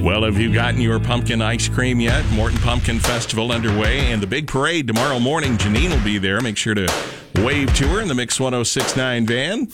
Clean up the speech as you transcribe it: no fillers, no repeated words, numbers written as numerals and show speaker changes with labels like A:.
A: Well, have you gotten your pumpkin ice cream yet? Morton Pumpkin Festival underway, and the big parade tomorrow morning. Janine will be there. Make sure to wave to her in the Mix 106.9 van.